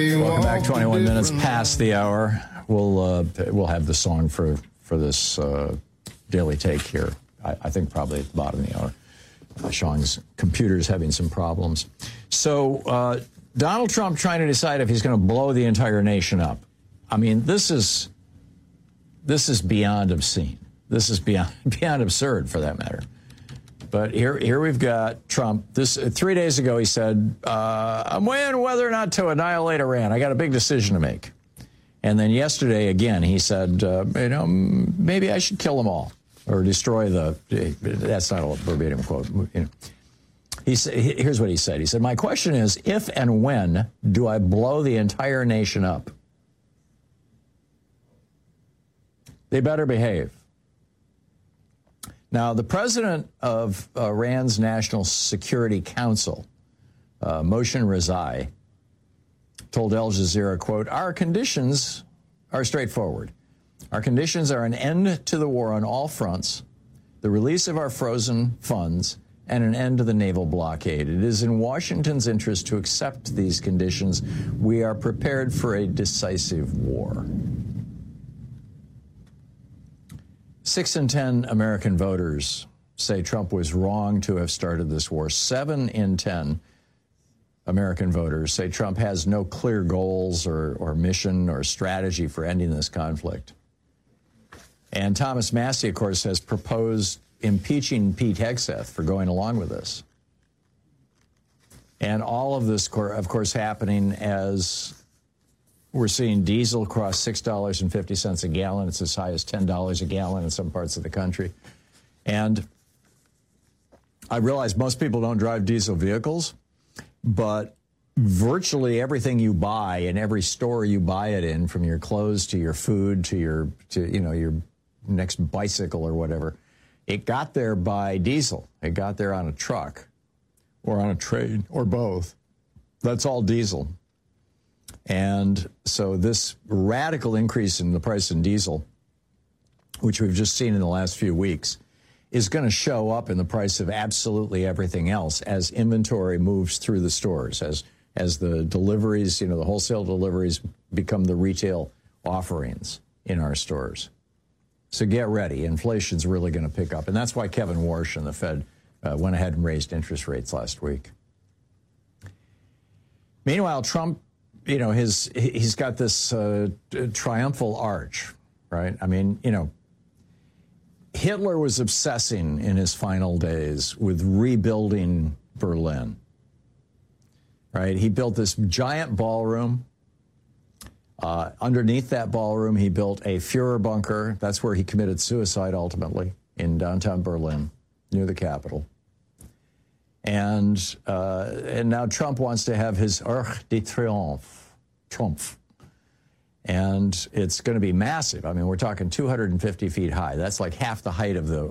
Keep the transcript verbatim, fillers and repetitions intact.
Welcome back. twenty-one minutes past the hour. We'll uh, we'll have the song for for this uh, daily take here. I, I think probably at the bottom of the hour. Uh, Sean's computer is having some problems. So uh, Donald Trump trying to decide if he's going to blow the entire nation up. I mean, this is this is beyond obscene. This is beyond beyond absurd, for that matter. But here, here we've got Trump. This uh, three days ago, he said, uh, "I'm weighing whether or not to annihilate Iran. I got a big decision to make." And then yesterday, again, he said, uh, "You know, maybe I should kill them all or destroy the." That's not a verbatim quote. You know. He said, "Here's what he said. He said, my question is, if and when do I blow the entire nation up? They better behave." Now, the president of Iran's National Security Council, uh, Mohsen Rezai, told Al Jazeera, quote, "Our conditions are straightforward. Our conditions are an end to the war on all fronts, the release of our frozen funds, and an end to the naval blockade. It is in Washington's interest to accept these conditions. We are prepared for a decisive war." Six in ten American voters say Trump was wrong to have started this war. Seven in ten American voters say Trump has no clear goals or, or mission or strategy for ending this conflict. And Thomas Massie, of course, has proposed impeaching Pete Hegseth for going along with this. And all of this, of course, happening as we're seeing diesel cross six dollars and fifty cents a gallon. It's as high as ten dollars a gallon in some parts of the country. And I realize most people don't drive diesel vehicles, but virtually everything you buy in every store you buy it in, from your clothes to your food to your, to, you know, your next bicycle or whatever, it got there by diesel. It got there on a truck or on a train or both. That's all diesel. And so this radical increase in the price of diesel, which we've just seen in the last few weeks, is going to show up in the price of absolutely everything else as inventory moves through the stores, as as the deliveries, you know, the wholesale deliveries become the retail offerings in our stores. So get ready. Inflation's really going to pick up. And that's why Kevin Warsh and the Fed uh, went ahead and raised interest rates last week. Meanwhile, Trump, you know, his he's got this uh, triumphal arch, right? I mean, you know, Hitler was obsessing in his final days with rebuilding Berlin, right? He built this giant ballroom. Uh, underneath that ballroom, he built a Fuhrer bunker. That's where he committed suicide ultimately, in downtown Berlin, near the Capitol. And uh, and now Trump wants to have his Arc de Triomphe, Trump. And it's going to be massive. I mean, we're talking two hundred fifty feet high. That's like half the height of the